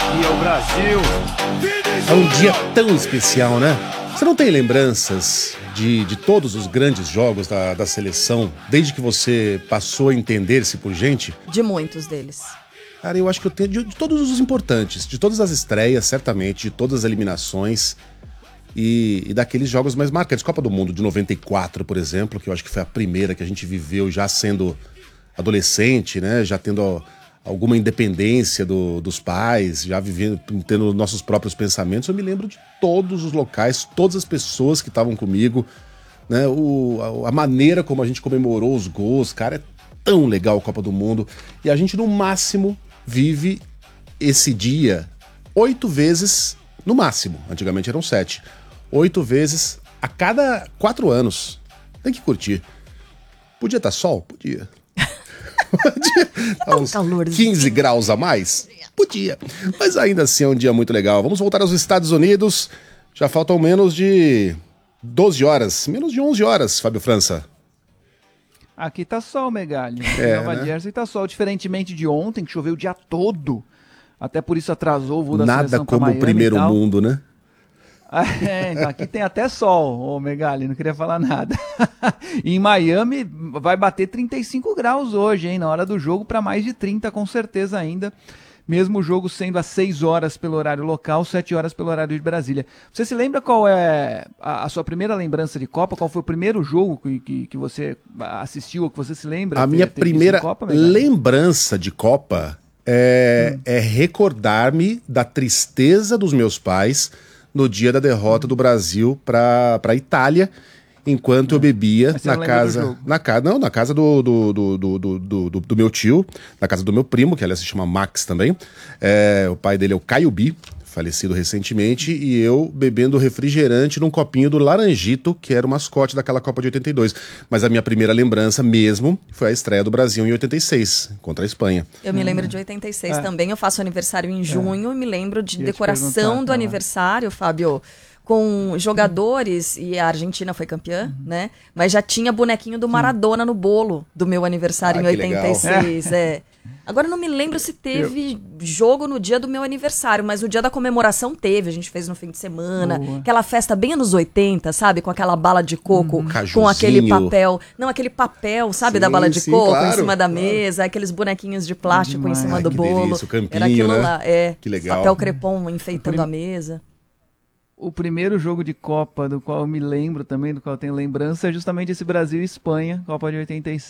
E o Brasil. É um dia tão especial, né? Você não tem lembranças de todos os grandes jogos da seleção, desde que você passou a entender-se por gente? De muitos deles. Cara, eu acho que eu tenho de todos os importantes, de todas as estreias, certamente, de todas as eliminações e daqueles jogos mais marcantes. Copa do Mundo de 94, por exemplo, que eu acho que foi a primeira que a gente viveu já sendo adolescente, né? Já tendo alguma independência dos pais, já vivendo, tendo nossos próprios pensamentos. Eu me lembro de todos os locais, todas as pessoas que estavam comigo, né? A maneira como a gente comemorou os gols, cara, é tão legal a Copa do Mundo. E a gente, no máximo, vive esse dia 8 vezes, no máximo. Antigamente eram 7. 8 vezes a cada 4 anos. Tem que curtir. Podia estar sol? Podia. Podia estar uns 15 graus a mais? Podia. Mas ainda assim é um dia muito legal. Vamos voltar aos Estados Unidos. Já faltam menos de 12 horas. Menos de 11 horas, Fábio França. Aqui tá sol, Megali. Nova Jersey tá sol, diferentemente de ontem, que choveu o dia todo. Até por isso atrasou o voo da seleção pra Miami. Nada como o primeiro mundo, né? Então aqui tem até sol, ô Megali, não queria falar nada. Em Miami vai bater 35 graus hoje, hein? Na hora do jogo, para mais de 30, com certeza ainda. Mesmo o jogo sendo às 6 horas pelo horário local, 7 horas pelo horário de Brasília. Você se lembra qual é a sua primeira lembrança de Copa? Qual foi o primeiro jogo que você assistiu ou que você se lembra? A minha primeira lembrança de Copa é recordar-me da tristeza dos meus pais no dia da derrota do Brasil para a Itália, enquanto eu bebia na casa do meu tio, na casa do meu primo, que aliás se chama Max também. O pai dele é o Caio Bi, falecido recentemente, e eu bebendo refrigerante num copinho do Laranjito, que era o mascote daquela Copa de 82. Mas a minha primeira lembrança mesmo foi a estreia do Brasil em 86, contra a Espanha. Eu me lembro de 86 também, eu faço aniversário em junho e me lembro de decoração do aniversário, Fábio, com jogadores, e a Argentina foi campeã, né? Mas já tinha bonequinho do Maradona no bolo do meu aniversário em 86. Agora eu não me lembro se teve jogo no dia do meu aniversário, mas no dia da comemoração teve, a gente fez no fim de semana, aquela festa bem anos 80, sabe? Com aquela bala de coco, com aquele papel, aquele papel, sabe, da bala de coco em cima da mesa, aqueles bonequinhos de plástico em cima do bolo. Delícia, o campinho, era aquilo né? lá, que legal. Papel crepom enfeitando a mesa. O primeiro jogo de Copa, do qual eu me lembro também, do qual eu tenho lembrança, é justamente esse Brasil e Espanha, Copa de 86.